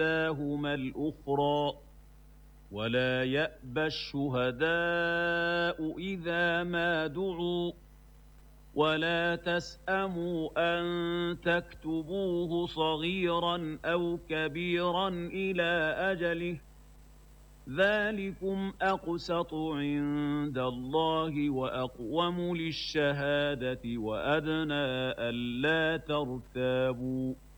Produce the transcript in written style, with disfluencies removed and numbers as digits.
إحداهما الأخرى ولا يأبى الشهداء إذا ما دعوا ولا تسأموا أن تكتبوه صغيرا أو كبيرا إلى أجله ذلكم أقسط عند الله وأقوم للشهادة وأدنى ألا ترتابوا